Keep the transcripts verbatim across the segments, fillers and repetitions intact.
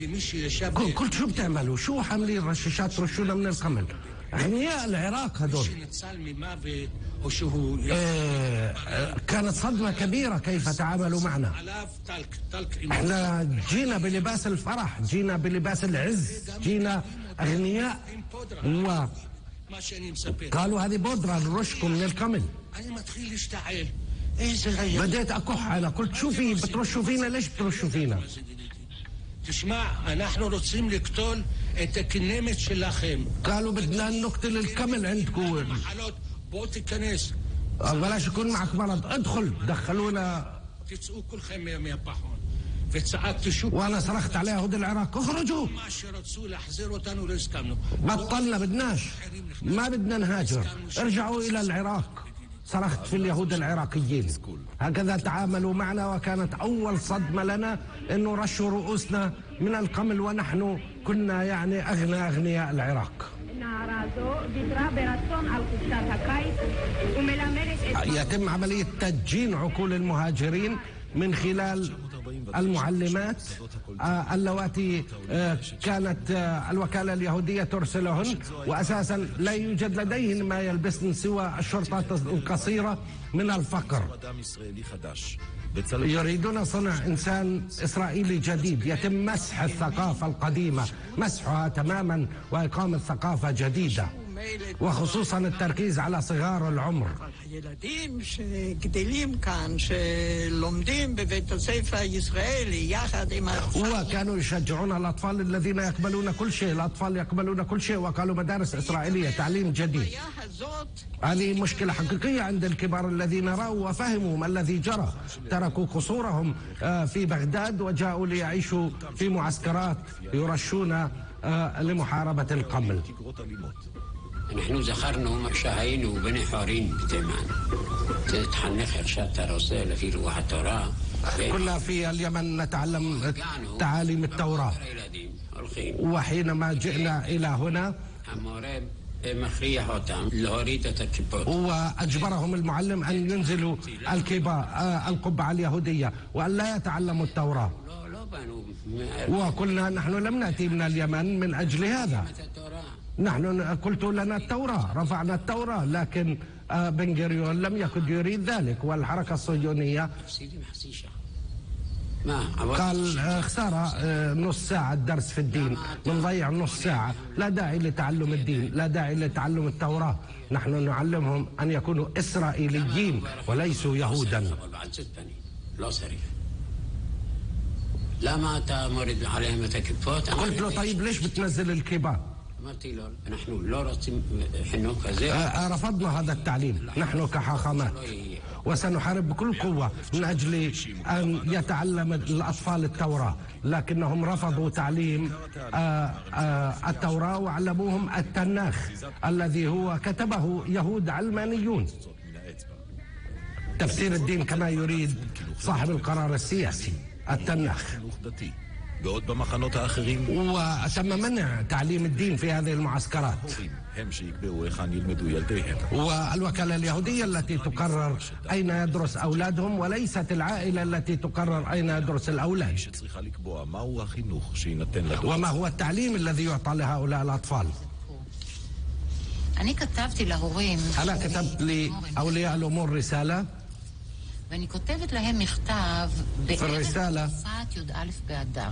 قلت شو بتعملوا؟ شو حاملين رشاشات ترشونا من القمل؟ أغنياء العراق هذول. إيه كانت صدمة كبيرة كيف تعاملوا معنا. احنا جينا بلباس الفرح، جينا بلباس العز، جينا أغنياء، وقالوا هذه بودرة نرشكم من القمل. بديت أكح أنا، قلت شو في بترشوا فينا؟ ليش بترشوا فينا؟ تسمع نحن רוצים לקטול את הכנמת שלכם. قالوا بدنا نقتل الكمل عندكم. بוא تיכנס. بلاش يكون معك مرض، ادخل. دخلونا. تצאו كلכם מהפחון. וצעקתי שוב. وانا صرخت على يهود العراق اخرجوا. מה שרצו להחזיר אותנו לא הסכמנו. بطلنا بدناش. ما بدنا نهاجر. ارجعوا الى العراق. صرخت في اليهود العراقيين. هكذا تعاملوا معنا، وكانت أول صدمة لنا أنه رشوا رؤوسنا من القمل ونحن كنا يعني أغنى أغنياء العراق. يتم عملية تدجين عقول المهاجرين من خلال المعلمات اللواتي كانت الوكالة اليهودية ترسلهن، وأساسا لا يوجد لديهن ما يلبسن سوى الشرطات القصيرة من الفقر. يريدون صنع إنسان إسرائيلي جديد، يتم مسح الثقافة القديمة، مسحها تماما وإقامة ثقافة جديدة، وخصوصا التركيز على صغار العمر. ילדים שגדלים כאן, שלומדים בבית הספר הישראלי יחד עם האطفال. وكانوا يشجعون الأطفال الذين يقبلون كل شيء، الأطفال يقبلون كل شيء، وقالوا مدارس إسرائيلية، تعليم جديد. هذه مشكلة حقيقية عند الكبار الذين رأوا وفهموا ما الذي جرى، تركوا قصورهم في بغداد وجاءوا ليعيشوا في معسكرات يرشون لمحاربة القمل. نحن زخرنا شهينا بني حورين بتيمان تتحنخ إرشاد ترسل في روح التوراة. كنا في اليمن نتعلم تعاليم التوراة، وحينما جئنا إلى هنا وأجبرهم المعلم أن ينزلوا الكبا القبعة اليهودية وأن لا يتعلموا التوراة، وقلنا نحن لم نأتي من اليمن من أجل هذا. نحن قلت لنا التوراة، رفعنا التوراة، لكن بن غوريون لم يكن يريد ذلك، والحركة الصهيونية قال خسارة نص ساعة درس في الدين، بنضيع نص ساعة، لا داعي لتعلم الدين، لا داعي لتعلم التوراة. نحن نعلمهم أن يكونوا إسرائيليين وليسوا يهودا. لا ما تمرد عليهم تكفوت. قلت له طيب ليش بتنزل الكبا؟ رفضنا هذا التعليم نحن كحاخامات، وسنحارب بكل قوة من أجل أن يتعلم الأطفال التوراة، لكنهم رفضوا تعليم التوراة وعلموهم التناخ الذي هو كتبه يهود علمانيون، تفسير الدين كما يريد صاحب القرار السياسي، التناخ. وتم منع تعليم الدين في هذه المعسكرات، والوكالة اليهودية التي تقرر أين يدرس أولادهم، وليست العائلة التي تقرر أين يدرس الأولاد. وما هو التعليم الذي يعطى لهؤلاء الأطفال؟ أنا كتبت להורים. أنا كتبت لأولياء الأمور رسالة، ואני כותבת להם מכתב בערב תקופת י"א באדר.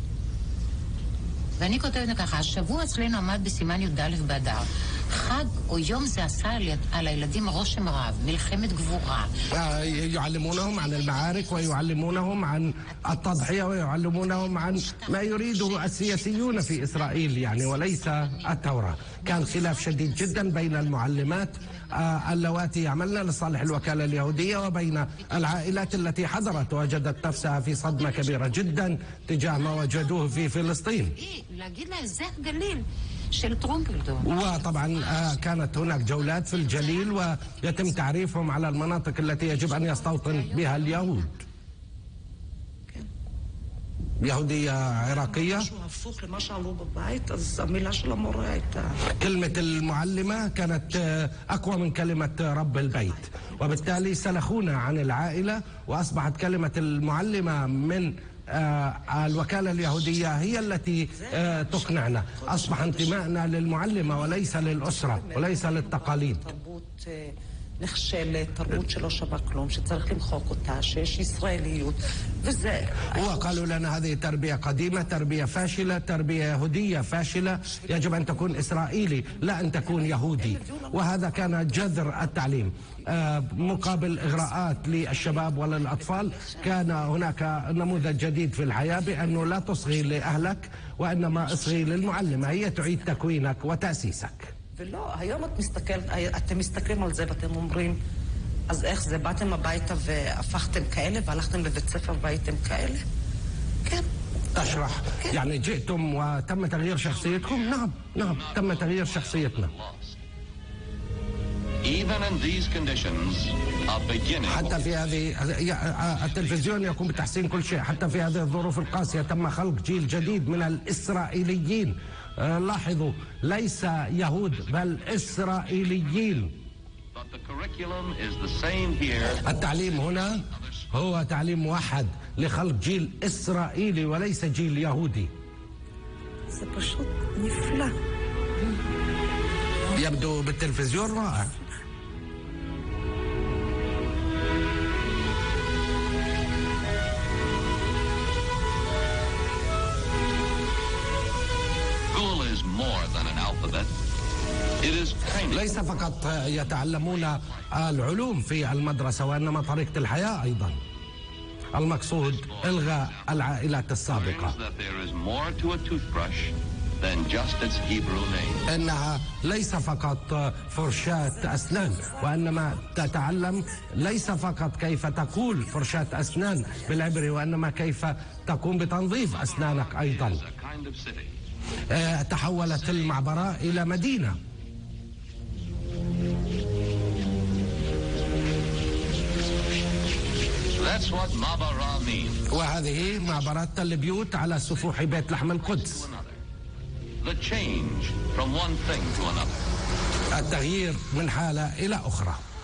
ואני כותבת ככה, השבוע אצלנו עמד בסימן י"א באדר. חג או יום זה עשה על הילדים רושם רב, מלחמת גבורה. يعلمونهم عن المعارك ويعلمونهم عن التضحية ويعلمونهم عن ما يريده السياسيون في إسرائيل يعني، وليس التوراة. كان خلاف شديد جدا بين المعلمات اللواتي يعملن لصالح الوكالة اليهودية وبين العائلات التي حضرت وجدت نفسها في صدمة كبيرة جدا تجاه ما وجدوه في فلسطين. وطبعا كانت هناك جولات في الجليل ويتم تعريفهم على المناطق التي يجب أن يستوطن بها اليهود. يهودية عراقية. كلمة المعلمة كانت أقوى من كلمة رب البيت، وبالتالي سلخونا عن العائلة، وأصبحت كلمة المعلمة من الوكالة اليهودية هي التي تقنعنا. أصبح انتمائنا للمعلمة وليس للأسرة وليس للتقاليد. נכשלת, תרבות שלא שווה כלום, שצריך למחוק אותה, שיש ישראליות, וזה... وقالوا لنا هذه تربية قديمة، تربية فاشلة، تربية يهودية فاشلة، يجب أن تكون إسرائيلي لا أن تكون يهودي. وهذا كان جذر التعليم. مقابل إغراءات للشباب وللأطفال كان هناك نموذج جديد في الحياة بأنه لا تصغي لأهلك وإنما اصغي للمعلمة، هي تعيد تكوينك وتأسيسك. ולא, היום את מסתכל, אתם מסתכלים על זה ואתם אומרים, אז איך זה, באתם הביתה והפכתם כאלה והלכתם לבית ספר והייתם כאלה? כן. تشرح يعني جئتم وتم تغيير شخصيتكم؟ نعم نعم تم تغيير شخصيتنا. حتى في هذه التلفزيون يقوم بتحسين كل شيء، حتى في هذه الظروف القاسية تم خلق جيل جديد من الإسرائيليين. لاحظوا ليس يهود بل إسرائيليين. التعليم هنا هو تعليم موحد لخلق جيل إسرائيلي وليس جيل يهودي. זה פשוט נפלא. يبدو بالتلفزيون رائع. ليس فقط يتعلمون العلوم في المدرسة وإنما طريقة الحياة أيضا. المقصود إلغاء العائلات السابقة. إنها ليس فقط فرشاة أسنان وإنما تتعلم ليس فقط كيف تقول فرشاة أسنان بالعبري وإنما كيف تقوم بتنظيف أسنانك أيضا. تحولت المعبرة إلى مدينة. وهذه معبرات تل بيوت على سفوح بيت لحم القدس. التغيير من حالة إلى أخرى.